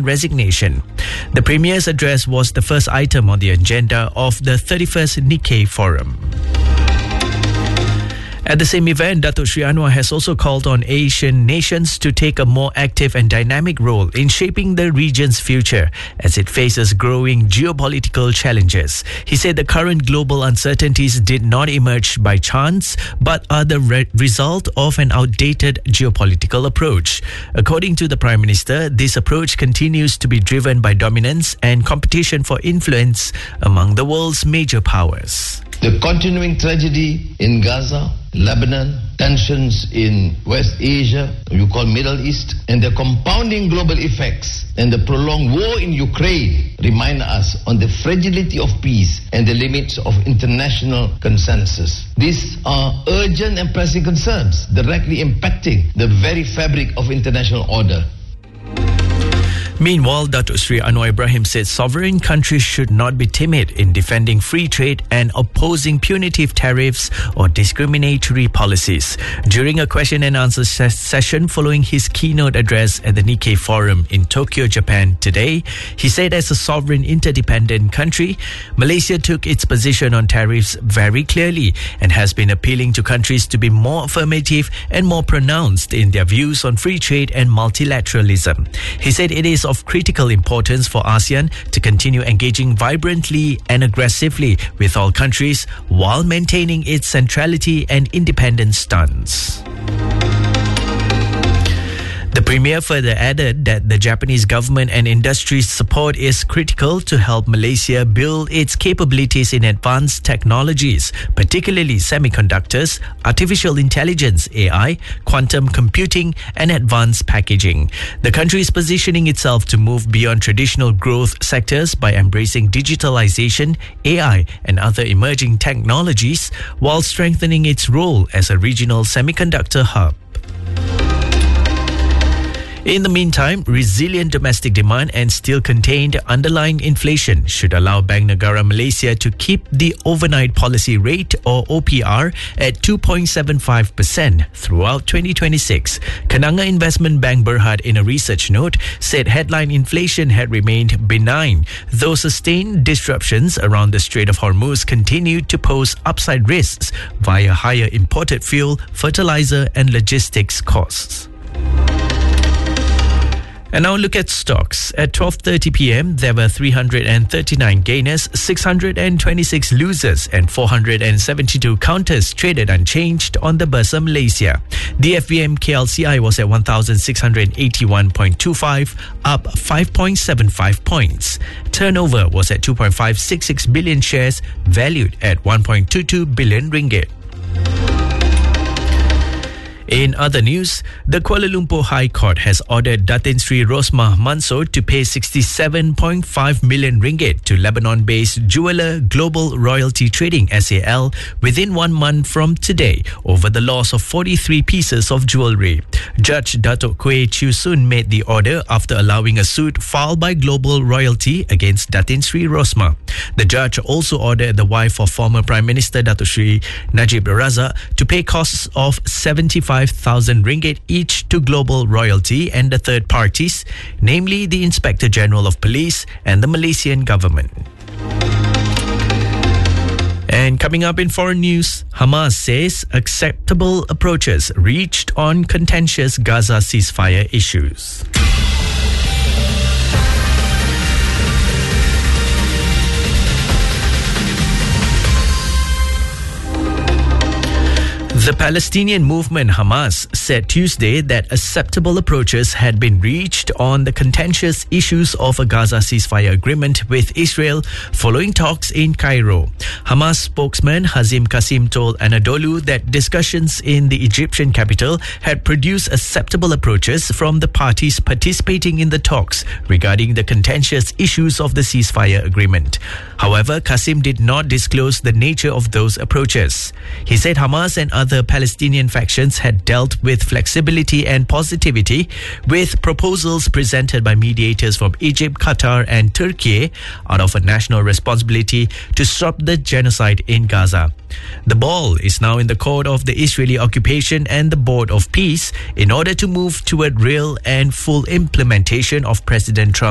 resignation. The Premier's address was the first item on the agenda of the 31st Nikkei Forum. At the same event, Datuk Sri Anwar has also called on Asian nations to take a more active and dynamic role in shaping the region's future as it faces growing geopolitical challenges. He said the current global uncertainties did not emerge by chance but are the result of an outdated geopolitical approach. According to the Prime Minister, this approach continues to be driven by dominance and competition for influence among the world's major powers. The continuing tragedy in Gaza, Lebanon, tensions in West Asia, you call Middle East, and the compounding global effects and the prolonged war in Ukraine remind us on the fragility of peace and the limits of international consensus. These are urgent and pressing concerns directly impacting the very fabric of international order. Meanwhile, Datuk Sri Anwar Ibrahim said sovereign countries should not be timid in defending free trade and opposing punitive tariffs or discriminatory policies. During a question and answer session following his keynote address at the Nikkei Forum in Tokyo, Japan today, he said as a sovereign interdependent country, Malaysia took its position on tariffs very clearly and has been appealing to countries to be more affirmative and more pronounced in their views on free trade and multilateralism. He said it is of critical importance for ASEAN to continue engaging vibrantly and aggressively with all countries while maintaining its centrality and independent stance. The Premier further added that the Japanese government and industry's support is critical to help Malaysia build its capabilities in advanced technologies, particularly semiconductors, artificial intelligence (AI), quantum computing and advanced packaging. The country is positioning itself to move beyond traditional growth sectors by embracing digitalization, AI and other emerging technologies while strengthening its role as a regional semiconductor hub. In the meantime, resilient domestic demand and still contained underlying inflation should allow Bank Negara Malaysia to keep the overnight policy rate or OPR at 2.75% throughout 2026. Kenanga Investment Bank Berhad in a research note said headline inflation had remained benign, though sustained disruptions around the Strait of Hormuz continued to pose upside risks via higher imported fuel, fertilizer and logistics costs. And now look at stocks. At 12:30 p.m, there were 339 gainers, 626 losers and 472 counters traded unchanged on the Bursa Malaysia. The FBM KLCI was at 1,681.25, up 5.75 points. Turnover was at 2.566 billion shares, valued at 1.22 billion ringgit. In other news, the Kuala Lumpur High Court has ordered Datin Sri Rosmah Mansor to pay 67.5 million ringgit to Lebanon-based jeweler Global Royalty Trading SAL within 1 month from today over the loss of 43 pieces of jewellery. Judge Datuk Kwee Chew Sun made the order after allowing a suit filed by Global Royalty against Datin Sri Rosmah. The judge also ordered the wife of former Prime Minister Datuk Sri Najib Razak to pay costs of 75,000 ringgit each to Global Royalty and the third parties, namely the Inspector General of Police and the Malaysian government. And coming up in foreign news, Hamas says acceptable approaches reached on contentious Gaza ceasefire issues. The Palestinian movement Hamas said Tuesday that acceptable approaches had been reached on the contentious issues of a Gaza ceasefire agreement with Israel following talks in Cairo. Hamas spokesman Hazim Qasim told Anadolu that discussions in the Egyptian capital had produced acceptable approaches from the parties participating in the talks regarding the contentious issues of the ceasefire agreement. However, Qasim did not disclose the nature of those approaches. He said Hamas and other Palestinian factions had dealt with flexibility and positivity with proposals presented by mediators from Egypt, Qatar and Turkey out of a national responsibility to stop the genocide in Gaza. The ball is now in the court of the Israeli occupation and the Board of Peace in order to move toward real and full implementation of President Trump's